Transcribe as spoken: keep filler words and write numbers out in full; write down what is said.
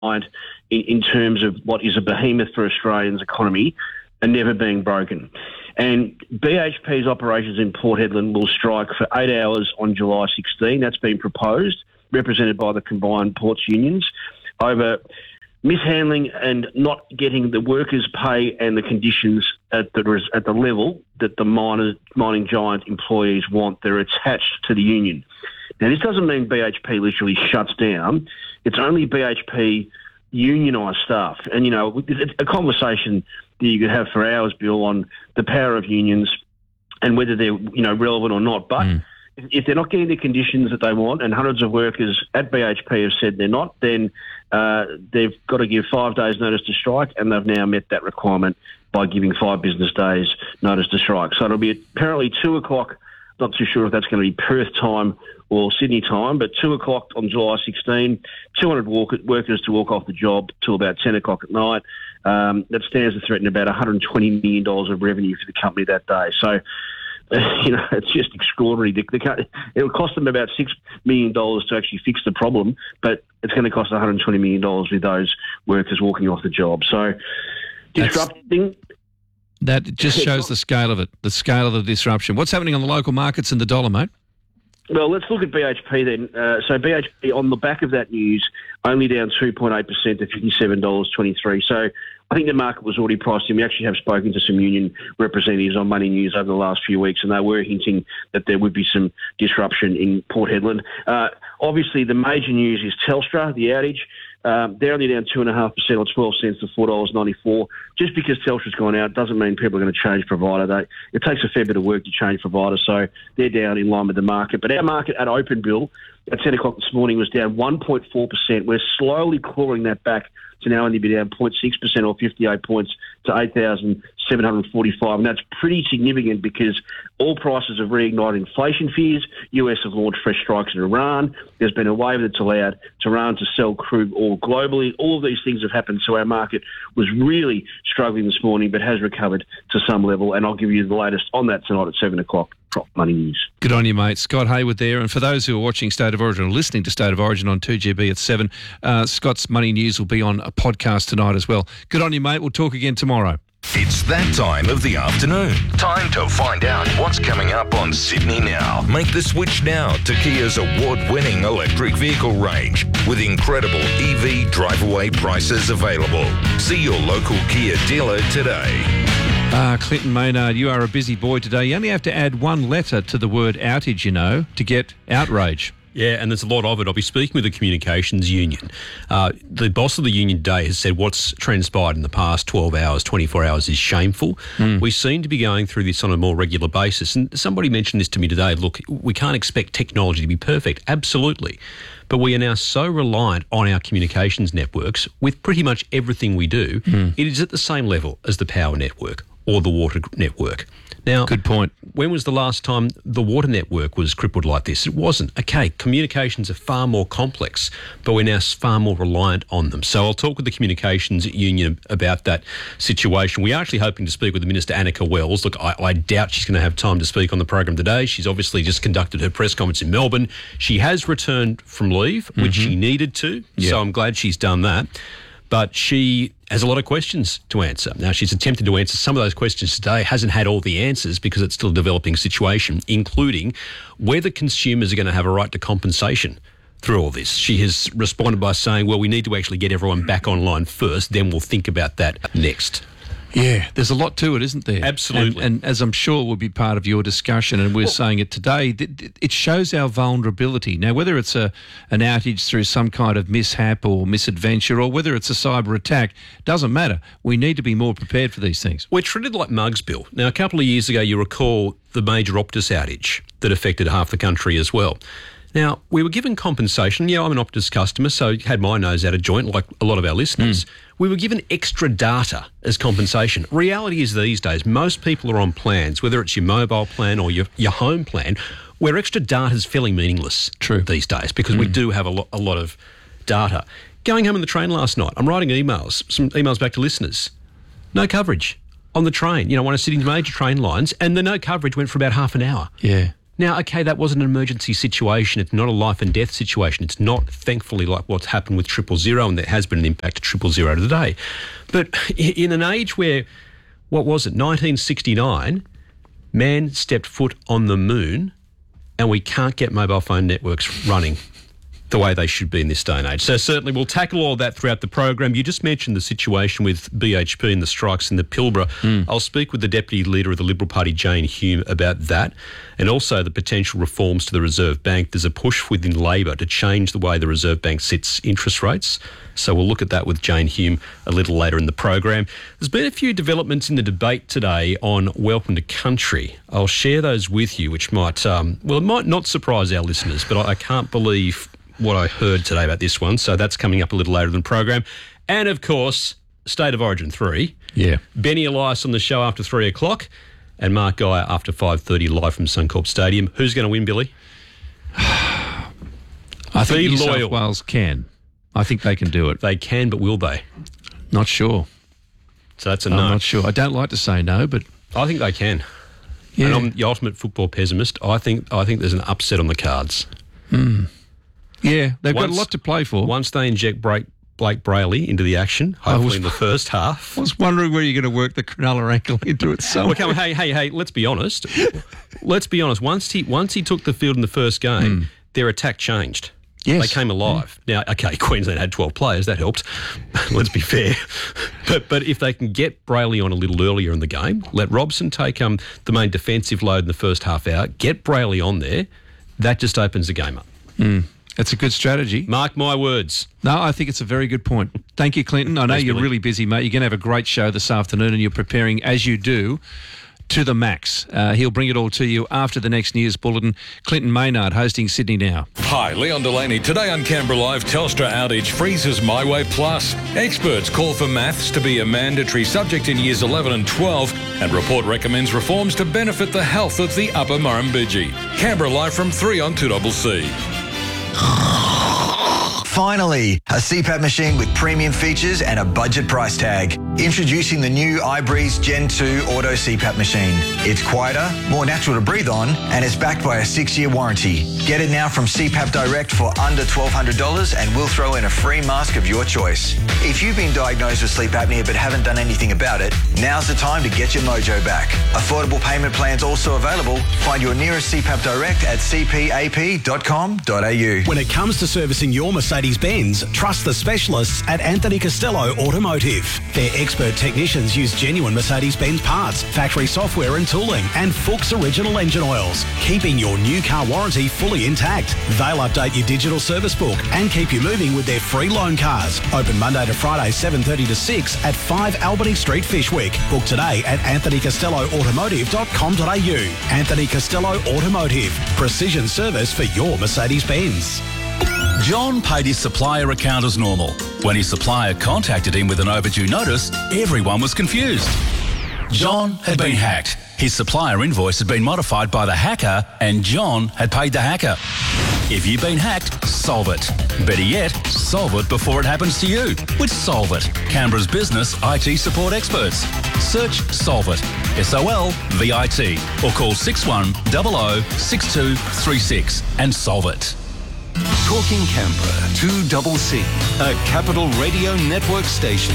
in, in terms of what is a behemoth for Australians' economy are never being broken. And B H P's operations in Port Hedland will strike for eight hours on July sixteenth. That's been proposed, represented by the combined ports unions, over mishandling and not getting the workers' pay and the conditions at the at the level that the miners, mining giant employees want. They're attached to the union. Now, this doesn't mean B H P literally shuts down. It's only B H P unionised staff. And, you know, it's a conversation that you could have for hours, Bill, on the power of unions and whether they're, you know, relevant or not. But mm. if they're not getting the conditions that they want, and hundreds of workers at B H P have said they're not, then uh, they've got to give five days notice to strike, and they've now met that requirement by giving five business days notice to strike. So it'll be apparently two o'clock. Not too sure if that's going to be Perth time or Sydney time, but two o'clock on July sixteenth, two hundred walk- workers to walk off the job till about ten o'clock at night. Um, that stands to threaten about one hundred twenty million dollars of revenue for the company that day. So, uh, you know, it's just extraordinary. The, the, it'll cost them about six million dollars to actually fix the problem, but it's going to cost one hundred twenty million dollars with those workers walking off the job. So, disrupting... That's- That just shows the scale of it, the scale of the disruption. What's happening on the local markets in the dollar, mate? Well, let's look at B H P then. Uh, so B H P, on the back of that news, only down two point eight percent to fifty-seven dollars twenty-three. So I think the market was already priced in. We actually have spoken to some union representatives on Money News over the last few weeks, and they were hinting that there would be some disruption in Port Hedland. Uh, obviously, the major news is Telstra, the outage. Um, they're only down two point five percent or twelve cents to four dollars ninety-four. Just because Telstra's gone out doesn't mean people are going to change provider. They, it takes a fair bit of work to change provider, so they're down in line with the market. But our market at open, Bill, at ten o'clock this morning was down one point four percent. We're slowly clawing that back to now only be down zero point six percent or fifty-eight points to eight thousand seven hundred forty-five. And that's pretty significant because oil prices have reignited inflation fears. U S have launched fresh strikes in Iran. There's been a waiver that's allowed Iran to sell crude oil globally. All of these things have happened. So our market was really struggling this morning, but has recovered to some level. And I'll give you the latest on that tonight at seven o'clock. Prop Money News. Good on you, mate. Scott Hayward there. And for those who are watching State of Origin or listening to State of Origin on two G B at seven, uh, Scott's Money News will be on a podcast tonight as well. Good on you, mate. We'll talk again tomorrow. It's that time of the afternoon. Time to find out what's coming up on Sydney Now. Make the switch now to Kia's award-winning electric vehicle range with incredible E V drive-away prices available. See your local Kia dealer today. Ah, Clinton Maynard, you are a busy boy today. You only have to add one letter to the word outage, you know, to get outrage. Yeah, and there's a lot of it. I'll be speaking with the Communications Union. Uh, the boss of the union today has said what's transpired in the past twelve hours, twenty-four hours is shameful. Mm. We seem to be going through this on a more regular basis. And somebody mentioned this to me today. Look, we can't expect technology to be perfect. Absolutely. But we are now so reliant on our communications networks with pretty much everything we do. Mm. It is at the same level as the power network or the water network. Now, good point. When was the last time the water network was crippled like this? It wasn't. Okay, communications are far more complex, but we're now far more reliant on them. So I'll talk with the Communications Union about that situation. We are actually hoping to speak with the Minister, Annika Wells. Look, I, I doubt she's going to have time to speak on the program today. She's obviously just conducted her press conference in Melbourne. She has returned from leave, mm-hmm. which she needed to, yep. so I'm glad she's done that. But she has a lot of questions to answer. Now, she's attempted to answer some of those questions today, hasn't had all the answers because it's still a developing situation, including whether consumers are going to have a right to compensation through all this. She has responded by saying, well, we need to actually get everyone back online first, then we'll think about that next. Yeah, there's a lot to it, isn't there? Absolutely. And, and as I'm sure will be part of your discussion, and we're well, saying it today, it shows our vulnerability. Now, whether it's a an outage through some kind of mishap or misadventure, or whether it's a cyber attack, doesn't matter. We need to be more prepared for these things. We're treated like mugs, Bill. Now, a couple of years ago, you recall the major Optus outage that affected half the country as well. Now, we were given compensation. Yeah, I'm an Optus customer, so had my nose out of joint like a lot of our listeners. Mm. We were given extra data as compensation. Reality is these days, most people are on plans, whether it's your mobile plan or your, your home plan, where extra data is fairly meaningless True. these days because mm. we do have a, lo- a lot of data. Going home on the train last night, I'm writing emails, some emails back to listeners. No coverage on the train. You know, one of Sydney's major train lines, and the no coverage went for about half an hour. Yeah. Now, okay, that wasn't an emergency situation. It's not a life and death situation. It's not, thankfully, like what's happened with triple zero, and there has been an impact to triple zero today. But in an age where, what was it, nineteen sixty-nine, man stepped foot on the moon, and we can't get mobile phone networks running the way they should be in this day and age. So certainly we'll tackle all that throughout the program. You just mentioned the situation with B H P and the strikes in the Pilbara. Mm. I'll speak with the Deputy Leader of the Liberal Party, Jane Hume, about that, and also the potential reforms to the Reserve Bank. There's a push within Labor to change the way the Reserve Bank sets interest rates. So we'll look at that with Jane Hume a little later in the program. There's been a few developments in the debate today on Welcome to Country. I'll share those with you, which might, um, well, it might not surprise our listeners, but I, I can't believe what I heard today about this one. So that's coming up a little later in the program. And, of course, State of Origin three. Yeah. Benny Elias on the show after three o'clock and Mark Geyer after five thirty live from Suncorp Stadium. Who's going to win, Billy? I think Be New loyal. South Wales can. I think they can do it. They can, but will they? Not sure. So that's a I'm no. not sure. I don't like to say no, but I think they can. yeah. And I'm the ultimate football pessimist. I think I think there's an upset on the cards. Mm. Yeah, they've Once- got a lot to play for. Once they inject Blake, Blake Brayley into the action, hopefully was- in the first half. I was wondering where you're going to work the Cronulla ankle into it somewhere. Well, come on, hey, hey, hey, let's be honest. Let's be honest. Once he once he took the field in the first game, their attack changed. Yes. They came alive. Now, okay, Queensland had twelve players. That helped. Let's be fair. But but if they can get Brayley on a little earlier in the game, let Robson take um the main defensive load in the first half hour, get Brayley on there, that just opens the game up. Mm. That's a good strategy. Mark my words. No, I think it's a very good point. Thank you, Clinton. I know Thanks, you're Billy. really busy, mate. You're going to have a great show this afternoon, and you're preparing, as you do, to the max. Uh, he'll bring it all to you after the next news bulletin. Clinton Maynard hosting Sydney Now. Hi, Leon Delaney. Today on Canberra Live, Telstra outage freezes MyWay Plus. Experts call for maths to be a mandatory subject in years eleven and twelve, and report recommends reforms to benefit the health of the Upper Murrumbidgee. Canberra Live from three on two C C. Finally, a C PAP machine with premium features and a budget price tag. Introducing the new iBreeze Gen two Auto C PAP machine. It's quieter, more natural to breathe on, and it's backed by a six-year warranty. Get it now from C PAP Direct for under twelve hundred dollars, and we'll throw in a free mask of your choice. If you've been diagnosed with sleep apnea but haven't done anything about it, now's the time to get your mojo back. Affordable payment plans also available. Find your nearest C PAP Direct at c p a p dot com dot a u. When it comes to servicing your Mercedes-Benz, trust the specialists at Anthony Costello Automotive. Their expert technicians use genuine Mercedes-Benz parts, factory software and tooling, and Fuchs original engine oils, keeping your new car warranty fully intact. They'll update your digital service book and keep you moving with their free loan cars. Open Monday to Friday, seven thirty to six at five Albany Street, Fishwick. Book today at anthony costello automotive dot com dot a u. Anthony Costello Automotive. Precision service for your Mercedes-Benz. John paid his supplier account as normal. When his supplier contacted him with an overdue notice, everyone was confused. John had been hacked. His supplier invoice had been modified by the hacker, and John had paid the hacker. If you've been hacked, solve it. Better yet, solve it before it happens to you with Solve It, Canberra's business I T support experts. Search Solve It, S O L V I T, or call six one zero zero six two three six and solve it. Talking Canberra, two C C, a Capital Radio Network station.